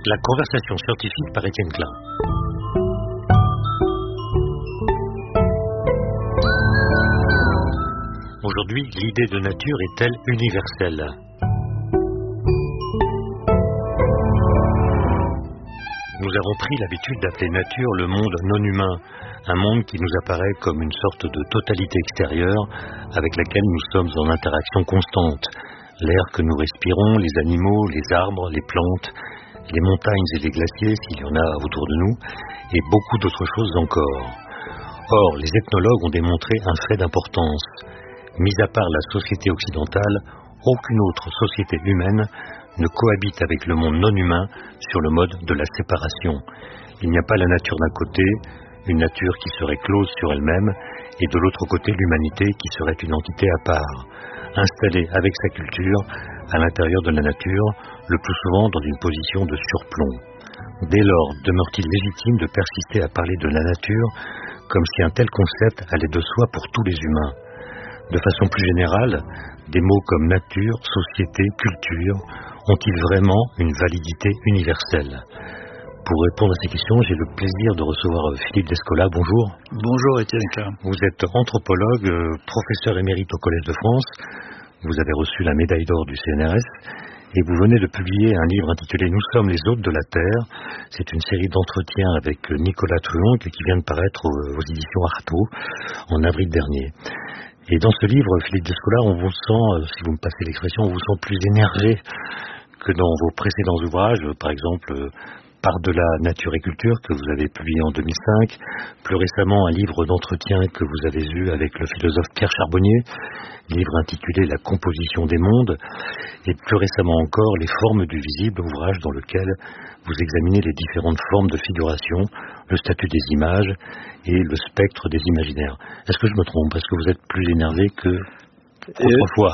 La conversation scientifique par Étienne Klein. Aujourd'hui, l'idée de nature est-elle universelle? Nous avons pris l'habitude d'appeler nature le monde non humain, un monde qui nous apparaît comme une sorte de totalité extérieure avec laquelle nous sommes en interaction constante. L'air que nous respirons, les animaux, les arbres, les plantes, les montagnes et les glaciers, s'il y en a autour de nous, et beaucoup d'autres choses encore. Or, les ethnologues ont démontré un fait d'importance. Mis à part la société occidentale, aucune autre société humaine ne cohabite avec le monde non humain sur le mode de la séparation. Il n'y a pas la nature d'un côté, une nature qui serait close sur elle-même, et de l'autre côté l'humanité qui serait une entité à part, installée avec sa culture à l'intérieur de la nature, le plus souvent dans une position de surplomb. Dès lors, demeure-t-il légitime de persister à parler de la nature comme si un tel concept allait de soi pour tous les humains? De façon plus générale, des mots comme nature, société, culture ont-ils vraiment une validité universelle? Pour répondre à ces questions, j'ai le plaisir de recevoir Philippe Descola. Bonjour. Bonjour Étienne Klein. Vous êtes anthropologue, professeur émérite au Collège de France. Vous avez reçu la médaille d'or du CNRS et vous venez de publier un livre intitulé « Nous sommes les hôtes de la Terre ». C'est une série d'entretiens avec Nicolas Truong qui vient de paraître aux éditions Artaud en avril dernier. Et dans ce livre, Philippe Descola, on vous sent, si vous me passez l'expression, on vous sent plus énervé que dans vos précédents ouvrages, par exemple Par-delà nature et culture, que vous avez publié en 2005, plus récemment un livre d'entretien que vous avez eu avec le philosophe Pierre Charbonnier, livre intitulé La composition des mondes, et plus récemment encore Les formes du visible, ouvrage dans lequel vous examinez les différentes formes de figuration, le statut des images et le spectre des imaginaires. Est-ce que je me trompe? Est-ce que vous êtes plus énervé que autrefois?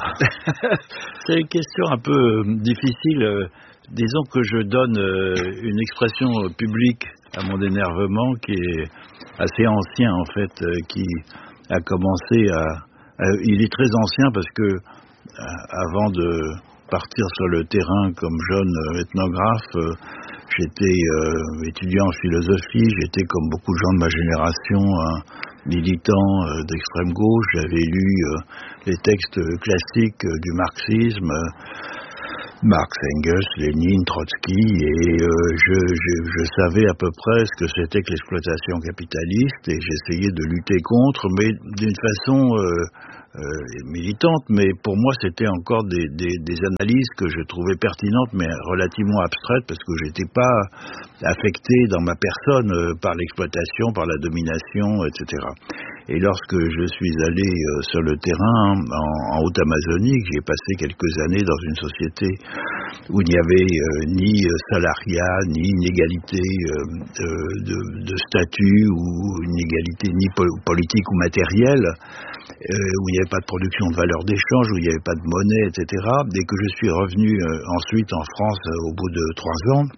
C'est une question un peu difficile. Disons que je donne une expression publique à mon énervement qui est assez ancien en fait, qui a commencé il est très ancien parce que avant de partir sur le terrain comme jeune ethnographe, j'étais étudiant en philosophie, j'étais comme beaucoup de gens de ma génération militant d'extrême gauche, j'avais lu les textes classiques du marxisme, Marx, Engels, Lénine, Trotsky, et je savais à peu près ce que c'était que l'exploitation capitaliste, et j'essayais de lutter contre, mais d'une façon militante, mais pour moi c'était encore des analyses que je trouvais pertinentes, mais relativement abstraites, parce que j'étais pas affecté dans ma personne par l'exploitation, par la domination, etc. Et lorsque je suis allé sur le terrain en Haute-Amazonie, j'ai passé quelques années dans une société où il n'y avait ni salariat, ni inégalité de statut, ou une égalité ni politique ou matérielle, où il n'y avait pas de production de valeur d'échange, où il n'y avait pas de monnaie, etc. Dès que je suis revenu ensuite en France au bout de 3 ans,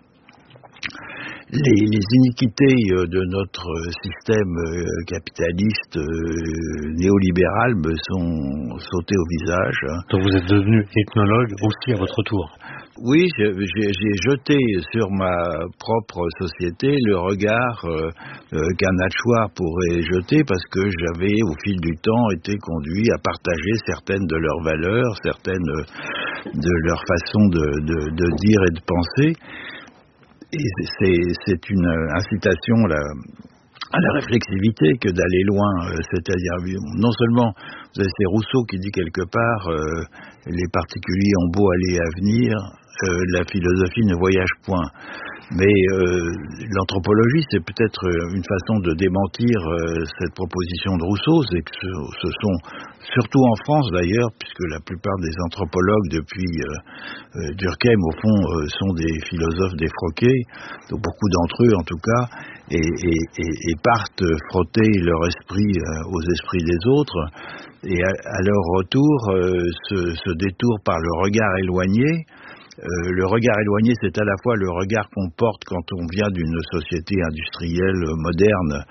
les iniquités de notre système capitaliste néolibéral me sont sautées au visage. Donc vous êtes devenu ethnologue aussi à votre tour? Oui, j'ai jeté sur ma propre société le regard qu'un Natchoir pourrait jeter, parce que j'avais au fil du temps été conduit à partager certaines de leurs valeurs, certaines de leur façon de dire et de penser. Et c'est une incitation à la réflexivité que d'aller loin. C'est-à-dire, non seulement, vous avez, c'est Rousseau qui dit quelque part les particuliers ont beau aller et venir, la philosophie ne voyage point. Mais l'anthropologie, c'est peut-être une façon de démentir cette proposition de Rousseau. C'est que ce sont, surtout en France d'ailleurs, puisque la plupart des anthropologues depuis Durkheim, au fond, sont des philosophes défroqués, donc beaucoup d'entre eux en tout cas, et partent frotter leur esprit aux esprits des autres, et à leur retour se détournent par le regard éloigné. Le regard éloigné, c'est à la fois le regard qu'on porte quand on vient d'une société industrielle moderne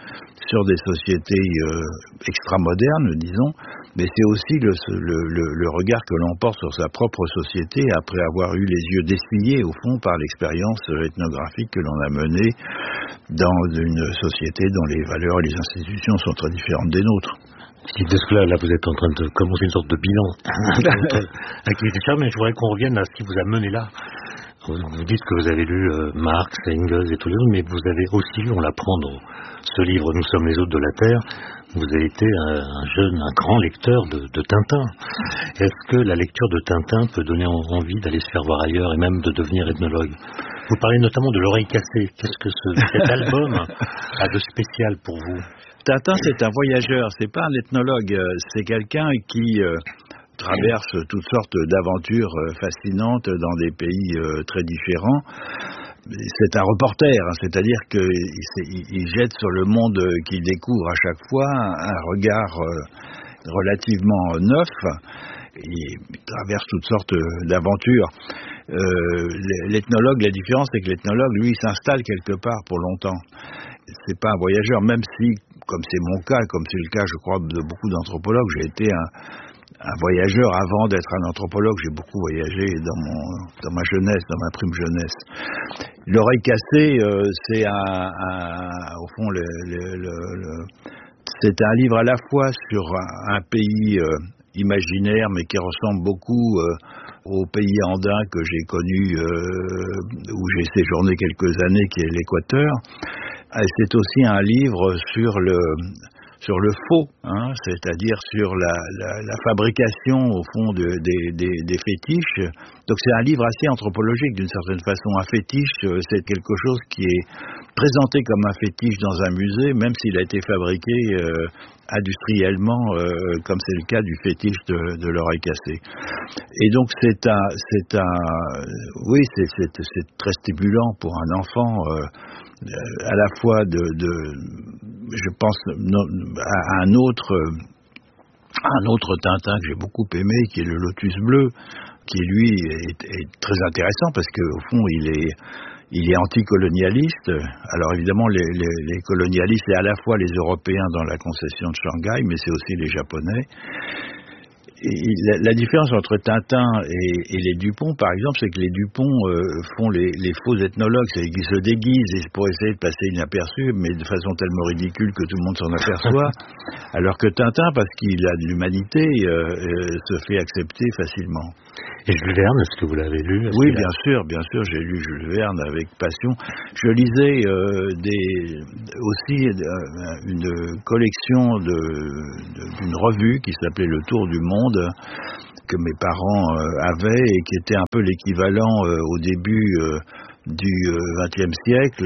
sur des sociétés extramodernes, disons, mais c'est aussi le regard que l'on porte sur sa propre société après avoir eu les yeux dessillés, au fond, par l'expérience ethnographique que l'on a menée dans une société dont les valeurs et les institutions sont très différentes des nôtres. Philippe Descola, là, vous êtes en train de commencer une sorte de bilan activité, mais je voudrais qu'on revienne à ce qui vous a mené là. Vous dites que vous avez lu Marx, Engels et tous les autres, mais vous avez aussi lu, on l'apprend dans ce livre « Nous sommes les hôtes de la Terre », vous avez été un grand lecteur de Tintin. Est-ce que la lecture de Tintin peut donner envie d'aller se faire voir ailleurs et même de devenir ethnologue? Vous parlez notamment de L'Oreille cassée. Qu'est-ce que cet album a de spécial pour vous? Tintin, c'est un voyageur, c'est pas un ethnologue, c'est quelqu'un qui traverse toutes sortes d'aventures fascinantes dans des pays très différents. C'est un reporter, c'est-à-dire qu'il jette sur le monde qu'il découvre à chaque fois un regard relativement neuf. Il traverse toutes sortes d'aventures. L'ethnologue, la différence, c'est que l'ethnologue, lui, s'installe quelque part pour longtemps. C'est pas un voyageur, même si, comme c'est mon cas, comme c'est le cas, je crois, de beaucoup d'anthropologues, j'ai été un voyageur avant d'être un anthropologue. J'ai beaucoup voyagé dans ma jeunesse, dans ma prime jeunesse. L'Oreille cassée, c'est au fond, c'est un livre à la fois sur un pays imaginaire, mais qui ressemble beaucoup au pays andin que j'ai connu, où j'ai séjourné quelques années, qui est l'Équateur. Et c'est aussi un livre sur le faux, c'est-à-dire sur la fabrication, au fond, des fétiches. Donc c'est un livre assez anthropologique, d'une certaine façon. Un fétiche, c'est quelque chose qui est présenté comme un fétiche dans un musée, même s'il a été fabriqué industriellement, comme c'est le cas du fétiche de l'Oreille cassée. Et donc c'est très stimulant pour un enfant, à la fois je pense à un autre Tintin que j'ai beaucoup aimé, qui est le Lotus bleu, qui lui est très intéressant parce qu'au fond il est anticolonialiste. Alors évidemment les colonialistes, c'est à la fois les Européens dans la concession de Shanghai, mais c'est aussi les Japonais. Et la différence entre Tintin et les Dupont, par exemple, c'est que les Dupont font les faux ethnologues, c'est-à-dire qu'ils se déguisent pour essayer de passer inaperçus, mais de façon tellement ridicule que tout le monde s'en aperçoit, alors que Tintin, parce qu'il a de l'humanité, se fait accepter facilement. Et Jules Verne, est-ce que vous l'avez lu? Oui, bien sûr, j'ai lu Jules Verne avec passion. Je lisais aussi une collection d'une revue qui s'appelait Le Tour du Monde, que mes parents avaient et qui était un peu l'équivalent au début du XXe siècle.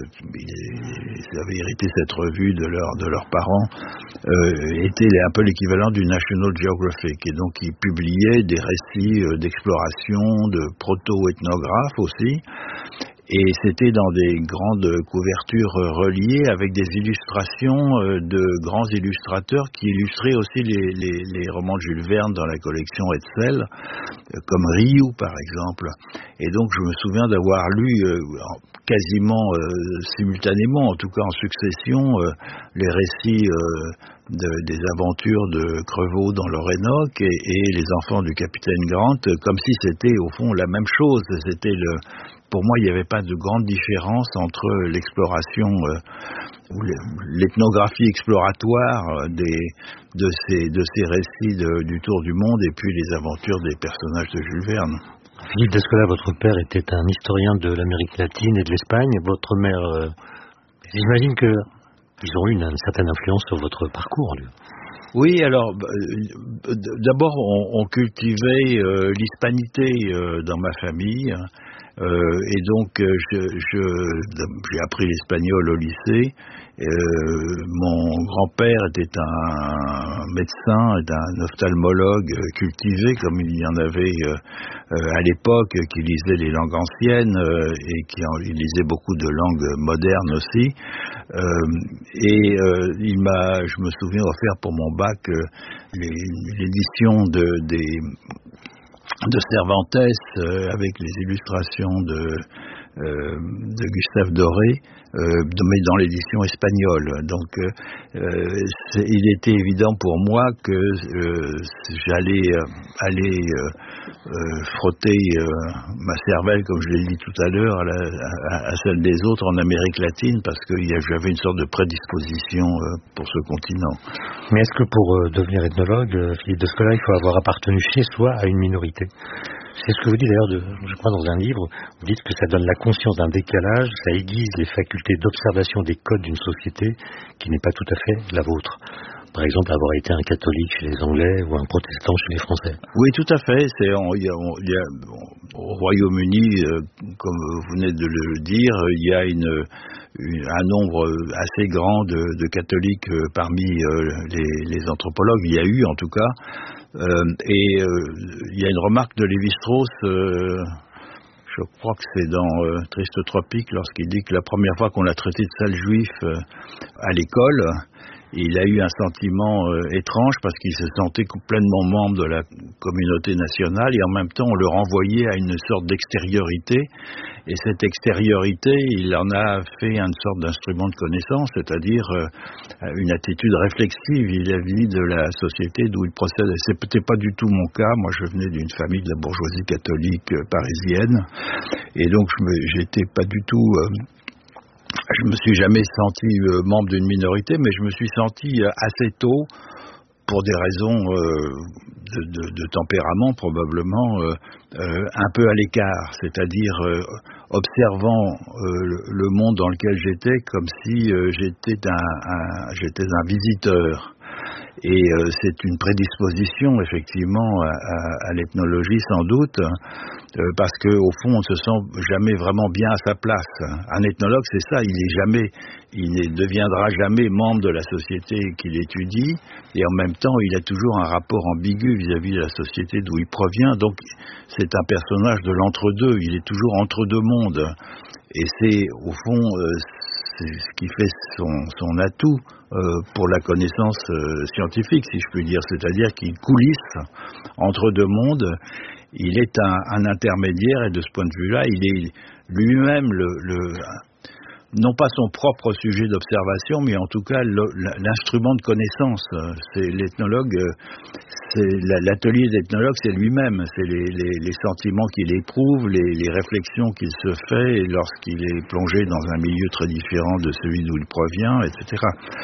Ils avaient hérité cette revue de leurs parents, était un peu l'équivalent du National Geographic, et donc ils publiaient des récits d'exploration, de proto-ethnographes aussi. Et c'était dans des grandes couvertures reliées avec des illustrations de grands illustrateurs qui illustraient aussi les romans de Jules Verne dans la collection Hetzel, comme Rioux par exemple. Et donc je me souviens d'avoir lu quasiment simultanément, en tout cas en succession, les récits des aventures de Crevaux dans l'Orénoque et les enfants du capitaine Grant, comme si c'était au fond la même chose. Pour moi, il n'y avait pas de grande différence entre l'exploration ou l'ethnographie exploratoire de ces récits du Tour du Monde et puis les aventures des personnages de Jules Verne. Philippe Descola, votre père était un historien de l'Amérique latine et de l'Espagne. Votre mère, j'imagine qu'ils ont eu une certaine influence sur votre parcours, lui. Oui, alors d'abord on cultivait l'hispanité dans ma famille. Et donc j'ai appris l'espagnol au lycée. Mon grand-père était un médecin, un ophtalmologue cultivé, comme il y en avait à l'époque, qui lisait les langues anciennes et il lisait beaucoup de langues modernes aussi. Je me souviens, offert pour mon bac l'édition de Cervantes avec les illustrations de Gustave Doré, mais dans l'édition espagnole. Donc, il était évident pour moi que j'allais aller frotter ma cervelle, comme je l'ai dit tout à l'heure, à celle des autres en Amérique latine, parce que j'avais une sorte de prédisposition pour ce continent. Mais est-ce que pour devenir ethnologue, Philippe Descola, il faut avoir appartenu chez soi à une minorité ? C'est ce que vous dites d'ailleurs, je crois, dans un livre. Vous dites que ça donne la conscience d'un décalage, ça aiguise les facultés d'observation des codes d'une société qui n'est pas tout à fait la vôtre. Par exemple, avoir été un catholique chez les Anglais ou un protestant chez les Français. Oui, tout à fait. Il y a, au Royaume-Uni, comme vous venez de le dire, il y a un nombre assez grand de catholiques parmi les anthropologues. Il y a eu, en tout cas. Il y a une remarque de Lévi-Strauss, je crois que c'est dans Triste Tropique, lorsqu'il dit que la première fois qu'on l'a traité de sale juif à l'école, il a eu un sentiment étrange parce qu'il se sentait pleinement membre de la communauté nationale et en même temps on le renvoyait à une sorte d'extériorité, et cette extériorité il en a fait une sorte d'instrument de connaissance, c'est-à-dire une attitude réflexive vis-à-vis de la société d'où il procède. Et c'est peut-être pas du tout mon cas. Moi je venais d'une famille de la bourgeoisie catholique parisienne et donc j'étais pas du tout... Je me suis jamais senti membre d'une minorité, mais je me suis senti assez tôt, pour des raisons de tempérament probablement, un peu à l'écart, c'est-à-dire observant le monde dans lequel j'étais comme si j'étais un visiteur. Et c'est une prédisposition effectivement à l'ethnologie sans doute, parce que au fond on ne se sent jamais vraiment bien à sa place. Un ethnologue c'est ça, il ne deviendra jamais membre de la société qu'il étudie, et en même temps il a toujours un rapport ambigu vis-à-vis de la société d'où il provient. Donc c'est un personnage de l'entre-deux, il est toujours entre deux mondes, et c'est au fond c'est ce qui fait son atout pour la connaissance scientifique, si je puis dire, c'est-à-dire qu'il coulisse entre deux mondes. Il est un intermédiaire, et de ce point de vue-là, il est lui-même non pas son propre sujet d'observation, mais en tout cas l'instrument de connaissance. C'est l'ethnologue, l'atelier d'ethnologue, c'est lui-même, c'est les sentiments qu'il éprouve, les réflexions qu'il se fait lorsqu'il est plongé dans un milieu très différent de celui d'où il provient, etc.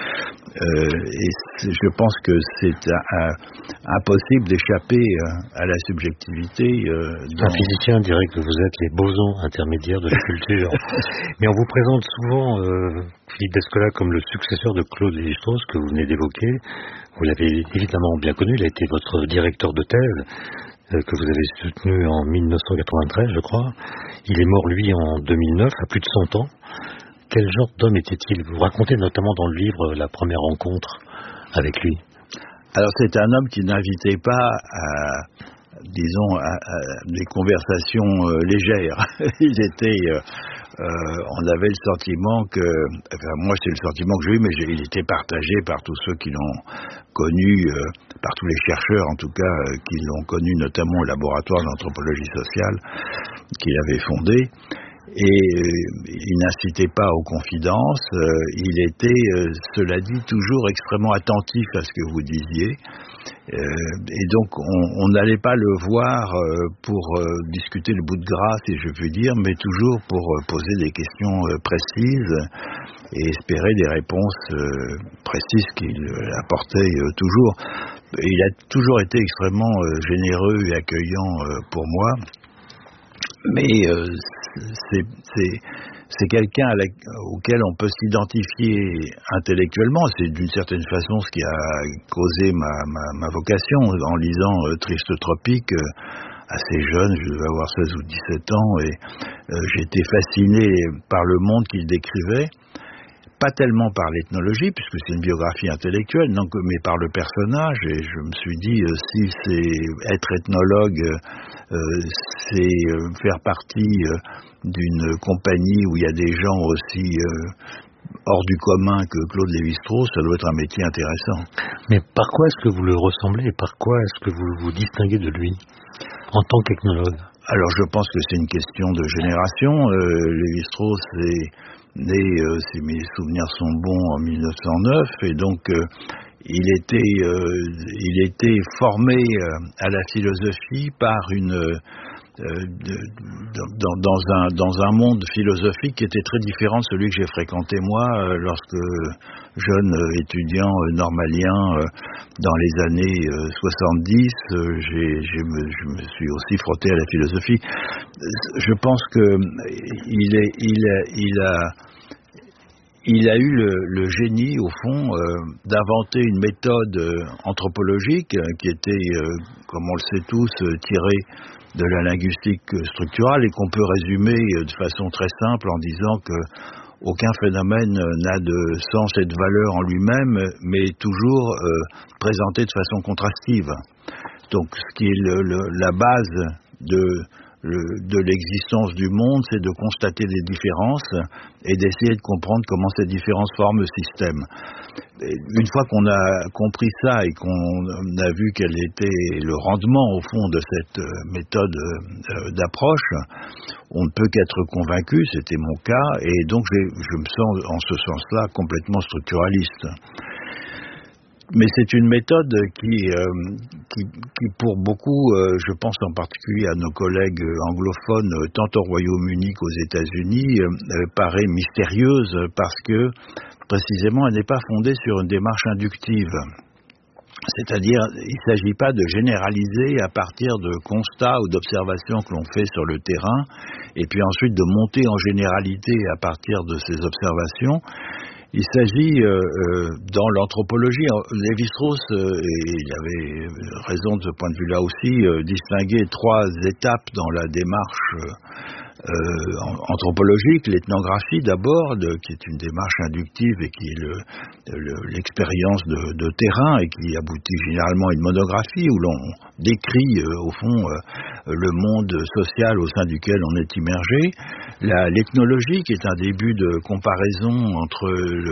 Et je pense que c'est impossible d'échapper à la subjectivité. Un physicien dirait que vous êtes les bosons intermédiaires de la culture. Mais on vous présente souvent Philippe Descola comme le successeur de Claude Lévi-Strauss que vous venez d'évoquer. Vous l'avez évidemment bien connu, il a été votre directeur de thèse que vous avez soutenu en 1993, je crois. Il est mort, lui, en 2009, à plus de 100 ans. Quel genre d'homme était-il? Vous racontez notamment dans le livre la première rencontre avec lui. Alors c'est un homme qui n'invitait pas à des conversations légères. Il était... on avait le sentiment que, enfin moi c'est le sentiment que j'ai eu, mais il était partagé par tous ceux qui l'ont connu, par tous les chercheurs en tout cas, qui l'ont connu notamment au laboratoire d'anthropologie sociale qu'il avait fondé. Et il n'incitait pas aux confidences, il était, cela dit, toujours extrêmement attentif à ce que vous disiez. Et donc on n'allait pas le voir pour discuter le bout de gras, si je puis dire, mais toujours pour poser des questions précises et espérer des réponses précises qu'il apportait toujours. Et il a toujours été extrêmement généreux et accueillant pour moi, mais c'est quelqu'un auquel on peut s'identifier intellectuellement. C'est d'une certaine façon ce qui a causé ma vocation en lisant Triste Tropique. Assez jeune, je devais avoir 16 ou 17 ans, et j'étais fasciné par le monde qu'il décrivait. Pas tellement par l'ethnologie, puisque c'est une biographie intellectuelle, donc, mais par le personnage. Et je me suis dit, si c'est être ethnologue, c'est faire partie d'une compagnie où il y a des gens aussi hors du commun que Claude Lévi-Strauss, ça doit être un métier intéressant. Mais par quoi est-ce que vous le ressemblez et par quoi est-ce que vous vous distinguez de lui en tant qu'ethnologue? Alors je pense que c'est une question de génération. Lévi-Strauss est né, si mes souvenirs sont bons, en 1909, et donc il était formé à la philosophie par dans un monde philosophique qui était très différent de celui que j'ai fréquenté moi lorsque jeune étudiant normalien dans les années 70. Je me suis aussi frotté à la philosophie. Je pense que il a eu le génie, au fond, d'inventer une méthode anthropologique qui était, comme on le sait tous, tirée de la linguistique structurale et qu'on peut résumer de façon très simple en disant que aucun phénomène n'a de sens et de valeur en lui-même, mais toujours présenté de façon contrastive. Donc, ce qui est la base de l'existence du monde, c'est de constater des différences et d'essayer de comprendre comment ces différences forment le système. Une fois qu'on a compris ça et qu'on a vu quel était le rendement au fond de cette méthode d'approche, on ne peut qu'être convaincu, c'était mon cas, et donc je me sens en ce sens-là complètement structuraliste. Mais c'est une méthode qui pour beaucoup, je pense en particulier à nos collègues anglophones, tant au Royaume-Uni qu'aux États-Unis, paraît mystérieuse parce que, précisément, elle n'est pas fondée sur une démarche inductive. C'est-à-dire, il ne s'agit pas de généraliser à partir de constats ou d'observations que l'on fait sur le terrain, et puis ensuite de monter en généralité à partir de ces observations. Il s'agit, dans l'anthropologie, Lévi-Strauss, et il avait raison de ce point de vue-là aussi, distinguer 3 étapes dans la démarche anthropologique, l'ethnographie d'abord, qui est une démarche inductive et qui est l'expérience de terrain et qui aboutit généralement à une monographie où l'on décrit au fond le monde social au sein duquel on est immergé. L'ethnologie qui est un début de comparaison entre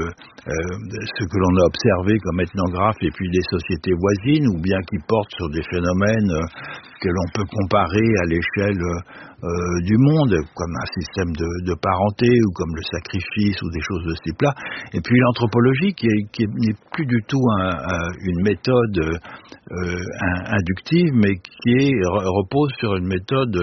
ce que l'on a observé comme ethnographe et puis des sociétés voisines, ou bien qui porte sur des phénomènes que l'on peut comparer à l'échelle du monde, comme un système de parenté ou comme le sacrifice ou des choses de ce type-là. Et puis l'anthropologie qui n'est plus du tout une méthode inductive, mais qui repose sur une méthode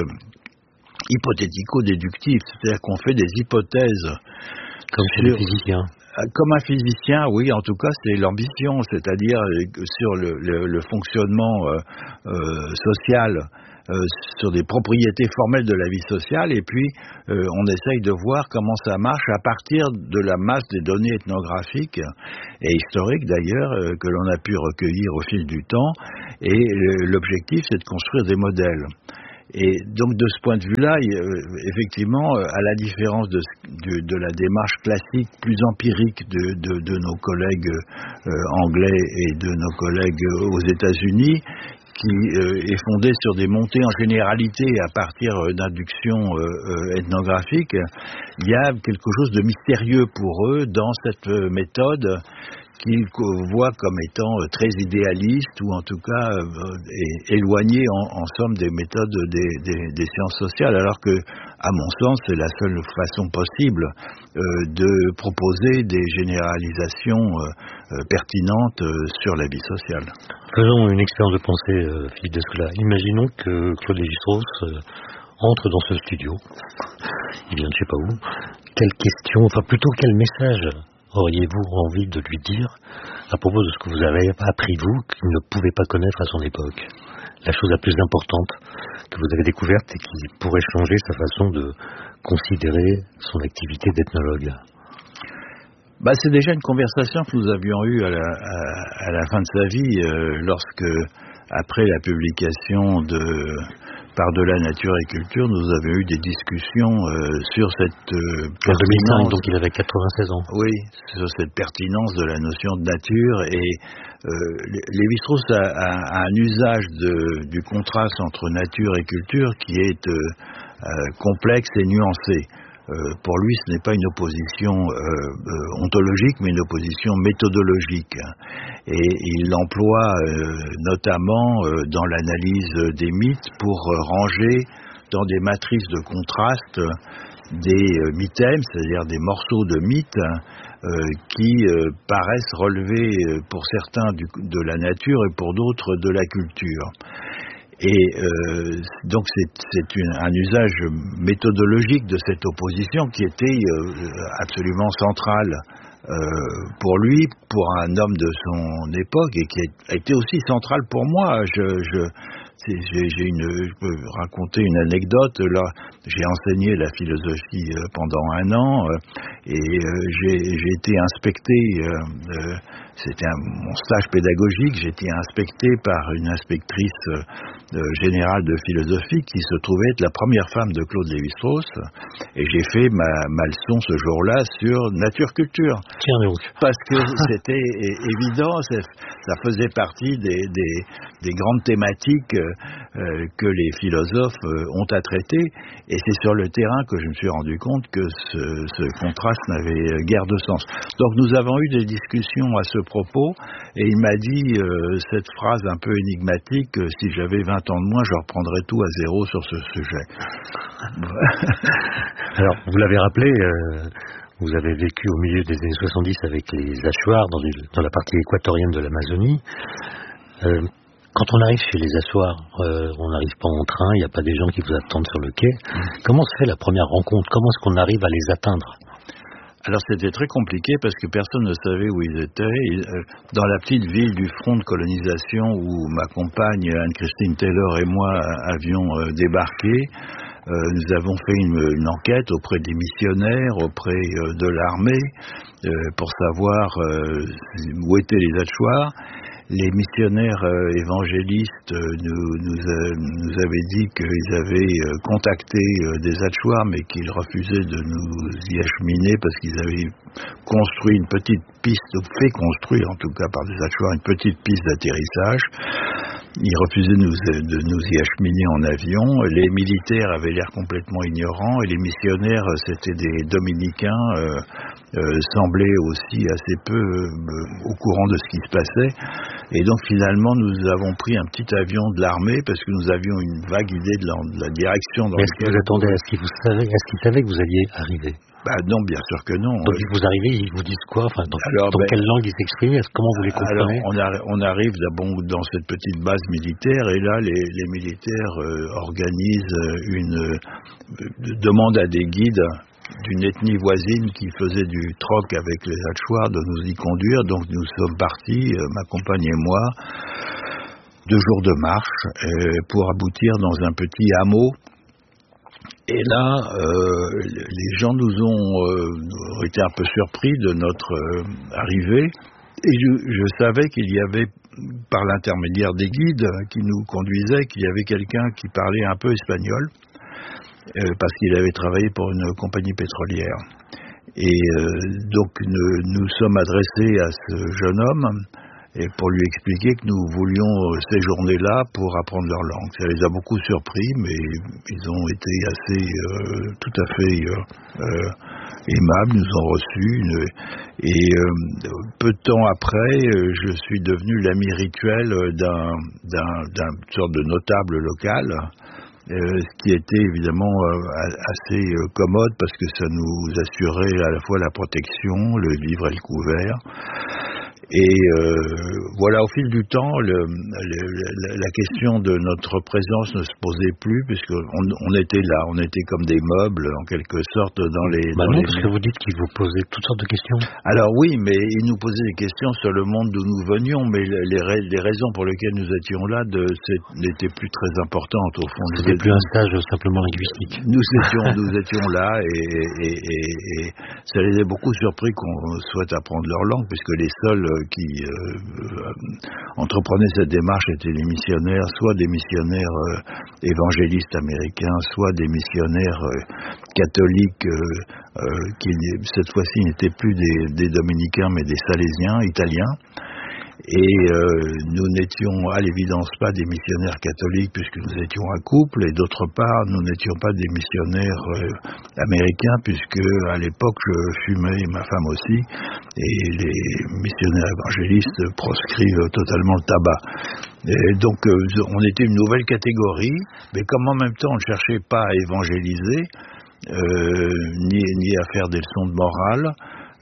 hypothético-déductive, c'est-à-dire qu'on fait des hypothèses. Comme chez les physiciens. Comme un physicien, oui, en tout cas, c'est l'ambition, c'est-à-dire sur le fonctionnement social, sur des propriétés formelles de la vie sociale, et puis on essaye de voir comment ça marche à partir de la masse des données ethnographiques et historiques d'ailleurs que l'on a pu recueillir au fil du temps, et l'objectif c'est de construire des modèles. Et donc de ce point de vue-là, effectivement, à la différence de la démarche classique plus empirique de nos collègues anglais et de nos collègues aux États-Unis, qui est fondée sur des montées en généralité à partir d'inductions ethnographiques, il y a quelque chose de mystérieux pour eux dans cette méthode qu'ils voient comme étant très idéaliste ou en tout cas éloignée en somme des méthodes des sciences sociales, alors que, à mon sens, c'est la seule façon possible de proposer des généralisations pertinentes sur la vie sociale. Faisons une expérience de pensée, Philippe Descola. Imaginons que Claude Lévi-Strauss entre dans ce studio. Il vient de je sais pas où. Quelle question, enfin plutôt quel message auriez-vous envie de lui dire à propos de ce que vous avez appris, vous, qu'il ne pouvait pas connaître à son époque? La chose la plus importante que vous avez découverte et qui pourrait changer sa façon de considérer son activité d'ethnologue. C'est déjà une conversation que nous avions eue à la fin de sa vie, lorsque, après la publication de Par-delà nature et culture, nous avions eu des discussions sur cette pertinence. En 2005, donc il avait 96 ans. Oui, sur cette pertinence de la notion de nature. Et Lévi-Strauss a un usage du contraste entre nature et culture qui est complexe et nuancé. Pour lui, ce n'est pas une opposition ontologique, mais une opposition méthodologique. Et il l'emploie notamment dans l'analyse des mythes pour ranger dans des matrices de contraste des mythèmes, c'est-à-dire des morceaux de mythes qui paraissent relever pour certains de la nature et pour d'autres de la culture. Et donc c'est un usage méthodologique de cette opposition qui était absolument central pour lui, pour un homme de son époque, et qui a été aussi central pour moi. Je peux raconter une anecdote. Là, j'ai enseigné la philosophie pendant 1 an et j'ai été inspecté. C'était mon stage pédagogique. J'ai été inspecté par une inspectrice générale de philosophie qui se trouvait être la première femme de Claude Lévi-Strauss. Et j'ai fait ma leçon ce jour-là sur nature-culture. Tiens donc. Parce que c'était évident, ça faisait partie des grandes thématiques que les philosophes ont à traiter. Et c'est sur le terrain que je me suis rendu compte que ce contraste n'avait guère de sens. Donc nous avons eu des discussions à ce propos, et il m'a dit cette phrase un peu énigmatique: si j'avais 20 ans de moins, je reprendrais tout à zéro sur ce sujet. Alors, vous l'avez rappelé, vous avez vécu au milieu des années 70 avec les Achuars dans la partie équatorienne de l'Amazonie. Quand on arrive chez les Achuars, on n'arrive pas en train, il n'y a pas des gens qui vous attendent sur le quai. Comment se fait la première rencontre? Comment est-ce qu'on arrive à les atteindre? Alors c'était très compliqué parce que personne ne savait où ils étaient. Dans la petite ville du front de colonisation où ma compagne Anne-Christine Taylor et moi avions débarqué, nous avons fait une enquête auprès des missionnaires, auprès de l'armée, pour savoir où étaient les Achuars. Les missionnaires évangélistes nous avaient dit qu'ils avaient contacté des Achuars, mais qu'ils refusaient de nous y acheminer parce qu'ils avaient construit une petite piste, ou fait construire en tout cas par des Achuars, une petite piste d'atterrissage. Ils refusaient de nous y acheminer en avion. Les militaires avaient l'air complètement ignorants, et les missionnaires, c'était des dominicains, semblaient aussi assez peu au courant de ce qui se passait. Et donc finalement, nous avons pris un petit avion de l'armée parce que nous avions une vague idée de la direction dans laquelle... Est-ce que vous attendez, est-ce qu'ils savaient que vous alliez arriver? Non, bien sûr que non. Donc vous arrivez, ils vous disent quoi? Enfin, dans quelle langue ils s'expriment? Comment vous les comprenez? Alors, on arrive d'abord dans cette petite base militaire, et là, les militaires organisent une demande à des guides d'une ethnie voisine qui faisait du troc avec les Achuars de nous y conduire. Donc nous sommes partis, ma compagne et moi, 2 jours de marche pour aboutir dans un petit hameau. Et là, les gens nous ont été un peu surpris de notre arrivée. Et je savais qu'il y avait, par l'intermédiaire des guides qui nous conduisaient, qu'il y avait quelqu'un qui parlait un peu espagnol, parce qu'il avait travaillé pour une compagnie pétrolière. Et donc nous sommes adressés à ce jeune homme, et pour lui expliquer que nous voulions séjourner là pour apprendre leur langue. Ça les a beaucoup surpris, mais ils ont été assez tout à fait aimables, nous ont reçus. Et peu de temps après, je suis devenu l'ami rituel d'un sorte de notable local, ce qui était évidemment assez commode parce que ça nous assurait à la fois la protection, le vivre et le couvert. Et voilà, au fil du temps, la question de notre présence ne se posait plus, puisqu'on était là, on était comme des meubles, en quelque sorte, dans les... non, parce que vous dites qu'ils vous posaient toutes sortes de questions. Alors oui, mais ils nous posaient des questions sur le monde d'où nous venions, mais les raisons pour lesquelles nous étions là n'étaient plus très importantes, au fond. C'était plus un stage simplement linguistique. Nous étions là, et ça les a beaucoup surpris qu'on souhaite apprendre leur langue, puisque les seuls qui entreprenaient cette démarche étaient les missionnaires, soit des missionnaires évangélistes américains, soit des missionnaires catholiques qui cette fois-ci n'étaient plus des dominicains mais des salésiens italiens. Et nous n'étions à l'évidence pas des missionnaires catholiques puisque nous étions un couple, et d'autre part nous n'étions pas des missionnaires américains puisque à l'époque je fumais, ma femme aussi, et les missionnaires évangélistes proscrivent totalement le tabac. Et donc on était une nouvelle catégorie, mais comme en même temps on ne cherchait pas à évangéliser, ni à faire des leçons de morale,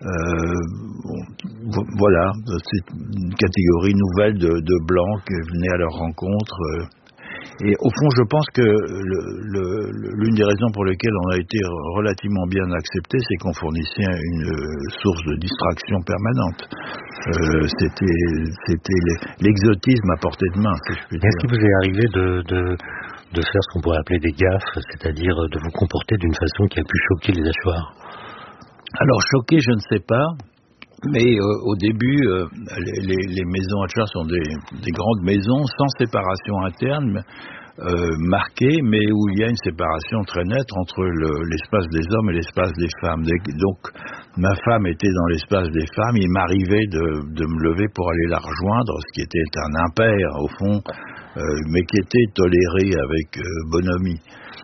voilà, c'est une catégorie nouvelle de blancs qui venaient à leur rencontre. Et au fond, je pense que l'une des raisons pour lesquelles on a été relativement bien accepté, c'est qu'on fournissait une source de distraction permanente. C'était l'exotisme à portée de main, si je puis dire. Est-ce qu'il vous est arrivé de faire ce qu'on pourrait appeler des gaffes, c'est-à-dire de vous comporter d'une façon qui a pu choquer les hachoirs? Alors, choquer, je ne sais pas. Mais au début, les maisons hachoirs sont des grandes maisons sans séparation interne marquée, mais où il y a une séparation très nette entre l'espace des hommes et l'espace des femmes. Donc, ma femme était dans l'espace des femmes. Il m'arrivait de me lever pour aller la rejoindre, ce qui était un impair, au fond, mais qui était toléré avec bonhomie.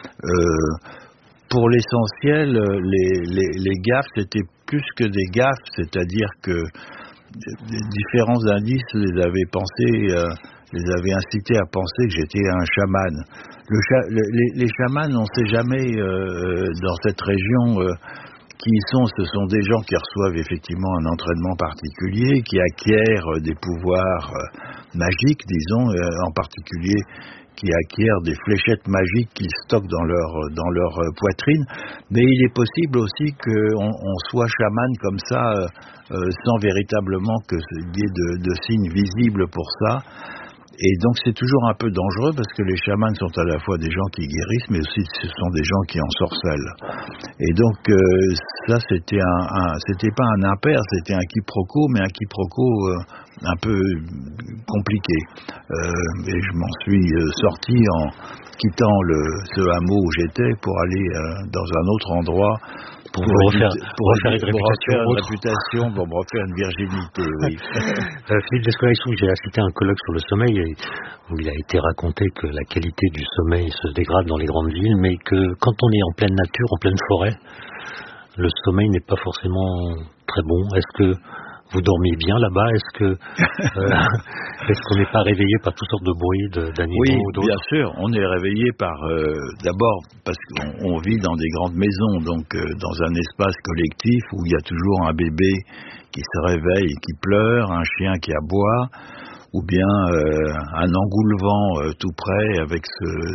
Pour l'essentiel, les gaffes, c'était plus que des gaffes, c'est-à-dire que différents indices les avaient incités à penser que j'étais un chaman. Les chamans, on ne sait jamais dans cette région qui ils sont. Ce sont des gens qui reçoivent effectivement un entraînement particulier, qui acquièrent des pouvoirs magiques, disons, en particulier qui acquièrent des fléchettes magiques qu'ils stockent dans leur poitrine, mais il est possible aussi qu'on soit chaman comme ça, sans véritablement qu'il y ait de signes visibles pour ça. Et donc c'est toujours un peu dangereux parce que les chamans sont à la fois des gens qui guérissent, mais aussi ce sont des gens qui ensorcellent. Et donc ça c'était pas un impair, c'était un quiproquo, mais un quiproquo un peu compliqué. Et je m'en suis sorti en quittant ce hameau où j'étais pour aller dans un autre endroit. Pour refaire une réputation, pour me refaire une virginité, oui. Philippe Descola-Issou, j'ai assisté à un colloque sur le sommeil où il a été raconté que la qualité du sommeil se dégrade dans les grandes villes, mais que quand on est en pleine nature, en pleine forêt, le sommeil n'est pas forcément très bon. Est-ce que vous dormiez bien là-bas? Est-ce qu'on n'est pas réveillé par toutes sortes de bruits d'animaux? Oui, bien sûr. On est réveillé d'abord parce qu'on vit dans des grandes maisons, donc dans un espace collectif où il y a toujours un bébé qui se réveille et qui pleure, un chien qui aboie, ou bien un engoulevent tout près avec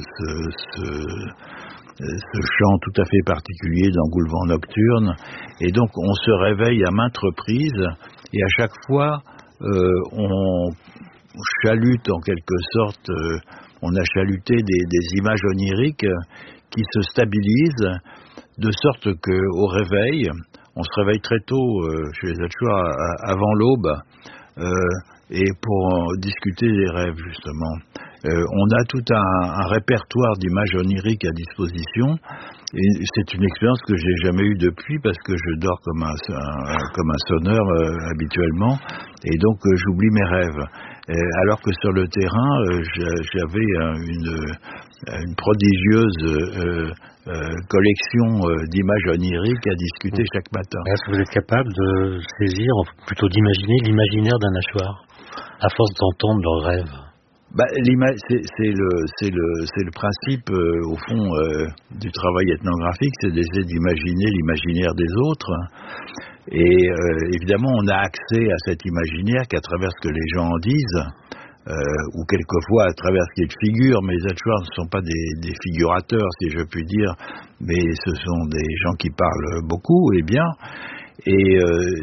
ce chant tout à fait particulier d'engoulevent nocturne. Et donc on se réveille à maintes reprises et à chaque fois on chalute en quelque sorte, on a chaluté des images oniriques qui se stabilisent de sorte qu'au réveil, on se réveille très tôt chez les Hachoirs avant l'aube et pour discuter des rêves justement. On a tout un répertoire d'images oniriques à disposition et c'est une expérience que j'ai jamais eue depuis parce que je dors comme un sonneur habituellement et donc j'oublie mes rêves. Alors que sur le terrain, j'avais une prodigieuse collection d'images oniriques à discuter chaque matin. Est-ce que vous êtes capable de saisir, plutôt d'imaginer l'imaginaire d'un hachoir à force d'entendre leurs rêves? C'est le principe au fond du travail ethnographique, c'est d'essayer d'imaginer l'imaginaire des autres. Et évidemment, on a accès à cet imaginaire qu'à travers ce que les gens en disent, ou quelquefois à travers ce qu'ils figurent, mais les Hachoirs ne sont pas des figurateurs, si je puis dire, mais ce sont des gens qui parlent beaucoup et bien. Et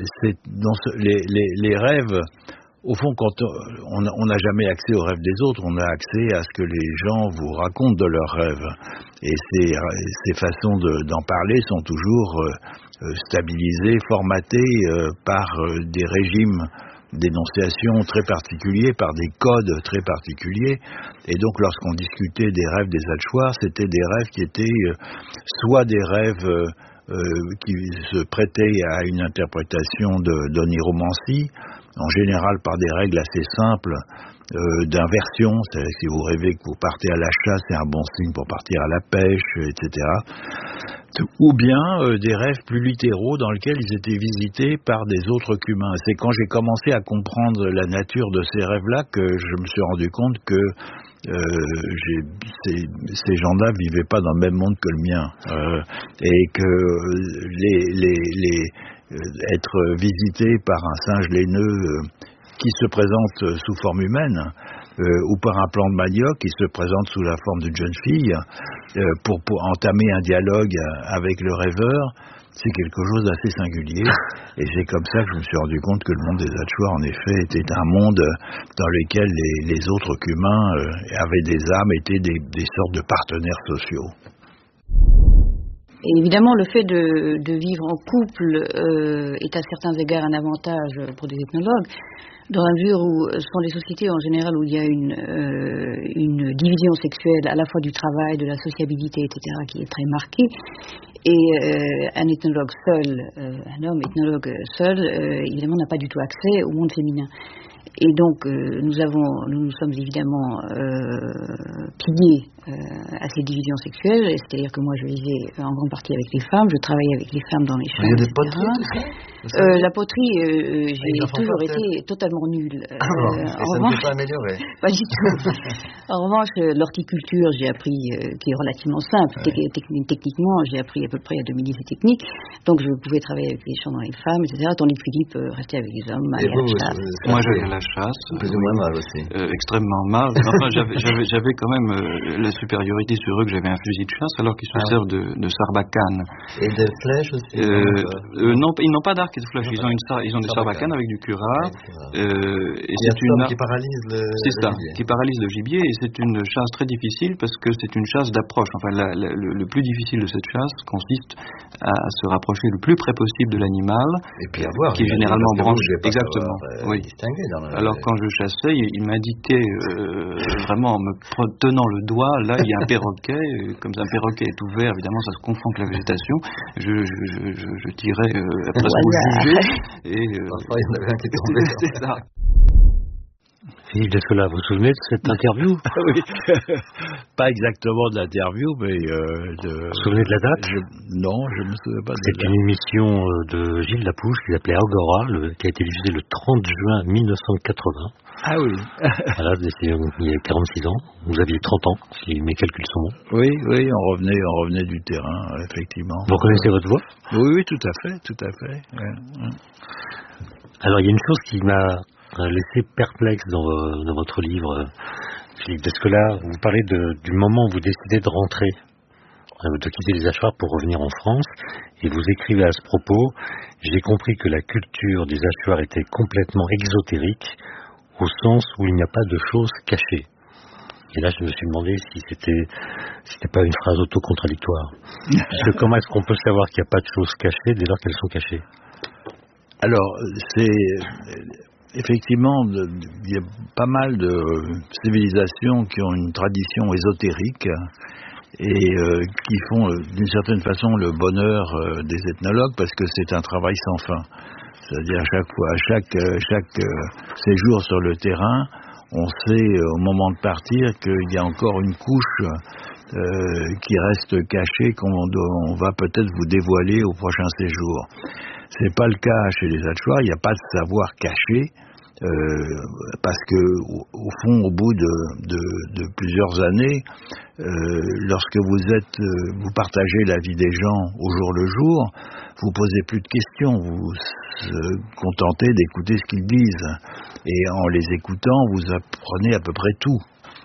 les rêves, au fond, quand on n'a jamais accès aux rêves des autres, on a accès à ce que les gens vous racontent de leurs rêves. Et ces façons d'en parler sont toujours stabilisées, formatées par des régimes d'énonciation très particuliers, par des codes très particuliers. Et donc, lorsqu'on discutait des rêves des Hachoirs, c'était des rêves qui étaient soit des rêves qui se prêtaient à une interprétation d'oniromancie, en général par des règles assez simples d'inversion, c'est-à-dire que si vous rêvez que vous partez à la chasse, c'est un bon signe pour partir à la pêche, etc. ou bien des rêves plus littéraux dans lesquels ils étaient visités par des autres qu'humains. C'est quand j'ai commencé à comprendre la nature de ces rêves-là que je me suis rendu compte que ces gens-là vivaient pas dans le même monde que le mien, et que être visité par un singe laineux qui se présente sous forme humaine, ou par un plan de manioc qui se présente sous la forme d'une jeune fille, pour entamer un dialogue avec le rêveur, c'est quelque chose d'assez singulier. Et c'est comme ça que je me suis rendu compte que le monde des Achuar, en effet, était un monde dans lequel les autres qu'humains avaient des âmes, étaient des sortes de partenaires sociaux. Et évidemment, le fait de vivre en couple est à certains égards un avantage pour des ethnologues, dans la mesure où ce sont des sociétés en général où il y a une division sexuelle à la fois du travail, de la sociabilité, etc., qui est très marquée. Et un ethnologue seul, un homme ethnologue seul, évidemment n'a pas du tout accès au monde féminin. Et donc nous nous sommes évidemment pliés à ces divisions sexuelles, c'est-à-dire que moi je vivais en grande partie avec les femmes, je travaillais avec les femmes dans les champs. Il y a des poteries, la poterie, j'ai toujours été totalement nulle. Et ça ne s'est pas amélioré? Pas du tout. En revanche, l'horticulture, j'ai appris, qui est relativement simple. Ouais. Techniquement, j'ai appris à peu près à dominer ces techniques. Donc, je pouvais travailler avec les champs dans les femmes, etc. Tandis que Philippe restait avec les hommes. Moi, j'avais la chasse. Plus ou moins mal aussi. Extrêmement mal. Enfin, j'avais quand même la supériorité sur eux, que j'avais un fusil de chasse, alors qu'ils se servent de sarbacane. Et des flèches aussi? Non, ils n'ont pas d'arc et de flèches. Ils ont des sarbacanes avec du curat. Et c'est une qui paralyse le gibier. Qui paralyse le gibier. Et c'est une chasse très difficile parce que c'est une chasse d'approche. Enfin, le plus difficile de cette chasse consiste à se rapprocher le plus près possible de l'animal, et puis avoir qui est généralement branché. Exactement. Oui. Alors quand je chassais, il m'indiquait vraiment en me tenant le doigt, là il y a un perroquet, comme un perroquet est ouvert, évidemment ça se confond avec la végétation, je tirais après ce juger, et parfois il y en avait un qui était tombé. C'est ça. Philippe Descola, vous vous souvenez de cette interview? Oui, pas exactement de l'interview, mais Vous vous souvenez de la date? Non, je ne me souviens pas de la date. C'est une émission de Gilles Lapouche qui s'appelait Agora, qui a été diffusée le 30 juin 1980. Ah oui. Voilà, il y a 46 ans. Vous aviez 30 ans, si mes calculs sont bons. Oui, on revenait du terrain, effectivement. Vous reconnaissez votre voix? Oui, tout à fait. Ouais. Alors, il y a une chose qui m'a laissé perplexe dans votre livre, Philippe Descola. Vous parlez du moment où vous décidez de rentrer, de quitter les Achuar pour revenir en France, et vous écrivez à ce propos: j'ai compris que la culture des Achuar était complètement exotérique, au sens où il n'y a pas de choses cachées. Et là, je me suis demandé si c'était pas une phrase autocontradictoire. Parce que comment est-ce qu'on peut savoir qu'il n'y a pas de choses cachées dès lors qu'elles sont cachées? Alors, effectivement, il y a pas mal de civilisations qui ont une tradition ésotérique et qui font d'une certaine façon le bonheur des ethnologues, parce que c'est un travail sans fin. C'est-à-dire à chaque séjour sur le terrain, on sait au moment de partir qu'il y a encore une couche qui reste cachée, qu'on va peut-être vous dévoiler au prochain séjour. C'est pas le cas chez les Achuar, il n'y a pas de savoir caché, parce que au fond, au bout de plusieurs années, lorsque vous partagez la vie des gens au jour le jour, vous posez plus de questions, vous contentez d'écouter ce qu'ils disent, et en les écoutant, vous apprenez à peu près tout.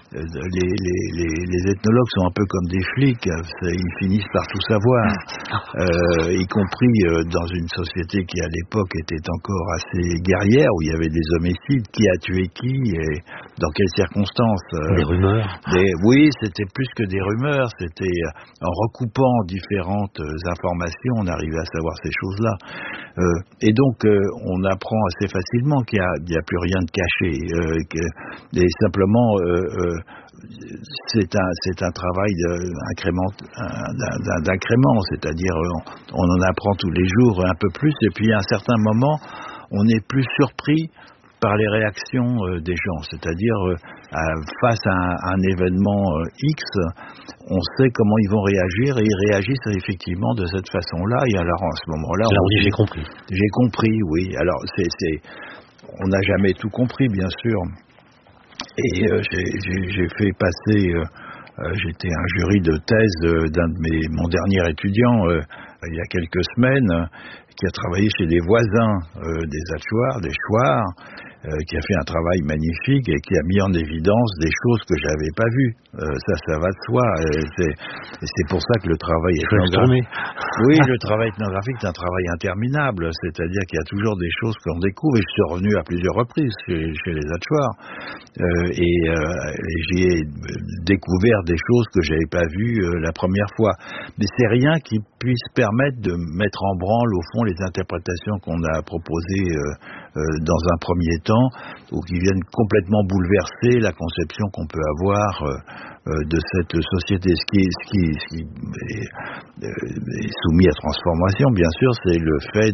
Les ethnologues sont un peu comme des flics, ils finissent par tout savoir, y compris dans une société qui à l'époque était encore assez guerrière, où il y avait des homicides, qui a tué qui et dans quelles circonstances. Des rumeurs. Oui, c'était plus que des rumeurs, c'était en recoupant différentes informations, on arrivait à savoir ces choses-là. Et donc on apprend assez facilement qu'il n'y a plus rien de caché, et simplement c'est un travail d'incrément, c'est-à-dire on en apprend tous les jours un peu plus, et puis à un certain moment on n'est plus surpris par les réactions des gens, c'est-à-dire face à un événement X, on sait comment ils vont réagir et ils réagissent effectivement de cette façon-là. Et alors à ce moment-là, on dit j'ai compris. J'ai compris, oui. Alors on n'a jamais tout compris, bien sûr. Et j'ai fait passer. J'étais un jury de thèse mon dernier étudiant il y a quelques semaines, qui a travaillé chez des voisins des Hatchoirs, des Chouards, qui a fait un travail magnifique et qui a mis en évidence des choses que j'avais pas vues. Ça va de soi. C'est pour ça que le travail ethnographique. Oui, le travail ethnographique est un travail interminable. C'est-à-dire qu'il y a toujours des choses qu'on découvre. Et je suis revenu à plusieurs reprises chez les Hatchoirs et j'y ai découvert des choses que j'avais pas vues la première fois. Mais c'est rien qui puisse permettre de mettre en branle au fond les interprétations qu'on a proposées dans un premier temps, ou qui viennent complètement bouleverser la conception qu'on peut avoir de cette société. Ce qui est soumis à transformation, bien sûr, c'est le fait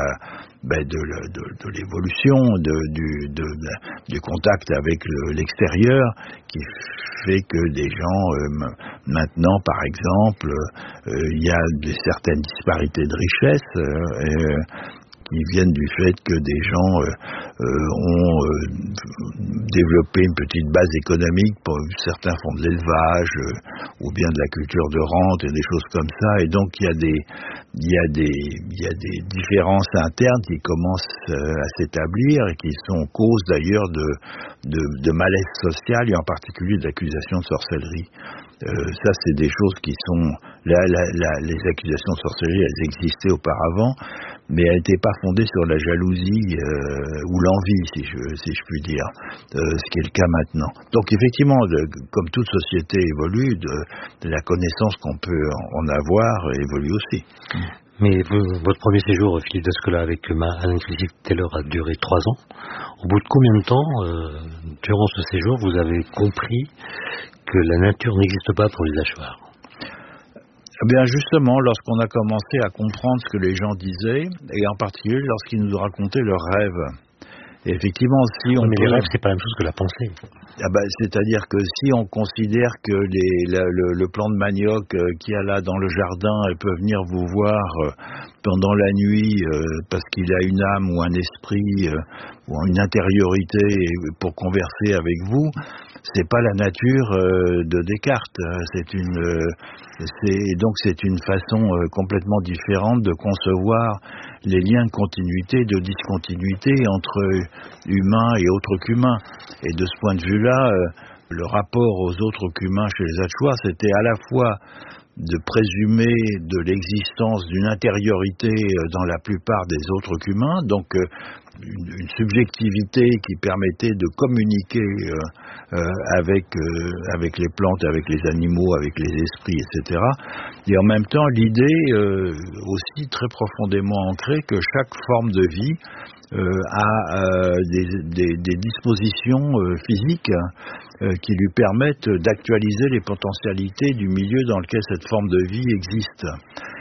de l'évolution, du contact avec l'extérieur, qui fait que des gens, maintenant, par exemple, il y a certaines disparités de richesse, qui viennent du fait que des gens ont développé une petite base économique. Certains font de l'élevage ou bien de la culture de rente et des choses comme ça. Et donc il y a des différences internes qui commencent à s'établir et qui sont cause d'ailleurs de malaise social et en particulier d'accusations de sorcellerie. Ça, c'est des choses qui sont... les accusations de sorcellerie, elles existaient auparavant, mais elles n'étaient pas fondées sur la jalousie ou l'envie, si je puis dire, ce qui est le cas maintenant. Donc, effectivement, comme toute société évolue, la connaissance qu'on peut en avoir évolue aussi. Mais votre premier séjour, Philippe Descola, avec Alain Taylor a duré 3 ans. Au bout de combien de temps, durant ce séjour, vous avez compris que la nature n'existe pas pour les Hatchoirs? Eh bien, justement, lorsqu'on a commencé à comprendre ce que les gens disaient, et en particulier lorsqu'ils nous racontaient leurs rêves. Et effectivement, mais les rêves, c'est pas la même chose que la pensée. C'est-à-dire que si on considère que le plant de manioc qu'il y a là dans le jardin, elle peut venir vous voir pendant la nuit parce qu'il a une âme ou un esprit ou une intériorité pour converser avec vous, c'est pas la nature de Descartes. Donc c'est une façon complètement différente de concevoir les liens de continuité, de discontinuité entre humains et autres qu'humains. Et de ce point de vue-là, le rapport aux autres qu'humains chez les Hatchoirs, c'était à la fois de présumer de l'existence d'une intériorité dans la plupart des autres qu'humains, donc une subjectivité qui permettait de communiquer avec les plantes, avec les animaux, avec les esprits, etc. Et en même temps, l'idée aussi très profondément ancrée que chaque forme de vie a des dispositions physiques qui lui permettent d'actualiser les potentialités du milieu dans lequel cette forme de vie existe.